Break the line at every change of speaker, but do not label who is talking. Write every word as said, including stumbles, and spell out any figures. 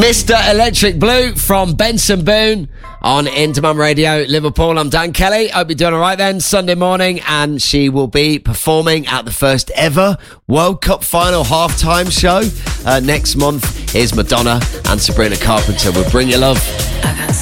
Mister Electric Blue from Benson Boone on Into Mum Radio Liverpool. I'm Dan Kelly. Hope you're doing all right then. Sunday morning, and she will be performing at the first ever World Cup final halftime show uh, next month. Here's Madonna and Sabrina Carpenter with Bring Your Love.